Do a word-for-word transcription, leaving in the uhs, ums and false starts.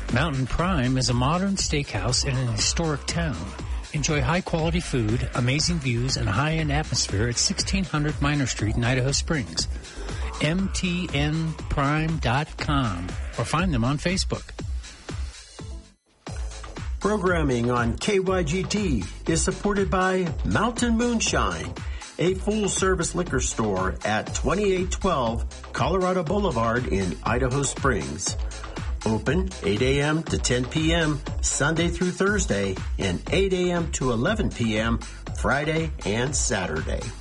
Mountain Prime is a modern steakhouse in an historic town. Enjoy high-quality food, amazing views, and high-end atmosphere at sixteen hundred Minor Street in Idaho Springs. M T N prime dot com or find them on Facebook. Programming on K Y G T is supported by Mountain Moonshine, a full-service liquor store at twenty-eight twelve Colorado Boulevard in Idaho Springs. Open eight a.m. to ten p.m. Sunday through Thursday and eight a.m. to eleven p.m. Friday and Saturday.